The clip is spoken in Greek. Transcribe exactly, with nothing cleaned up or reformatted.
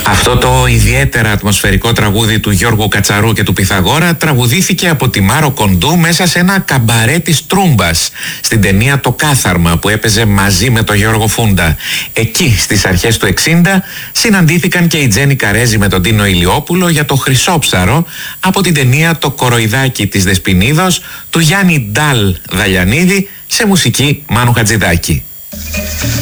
Αυτό το ιδιαίτερα ατμοσφαιρικό τραγούδι του Γιώργου Κατσαρού και του Πυθαγόρα τραγουδήθηκε από τη Μάρο Κοντού μέσα σε ένα καμπαρέ της Τρούμπας στην ταινία «Το Κάθαρμα» που έπαιζε μαζί με τον Γιώργο Φούντα. Εκεί στις αρχές του εξήντα συναντήθηκαν και η Τζέννη Καρέζη με τον Τίνο Ηλιόπουλο για το Χρυσόψαρο από την ταινία «Το Κοροϊδάκι» της Δεσποινίδος του Γιάννη Ντάλ Δαλιανίδη σε μουσική Μάνου Χατζηδάκη.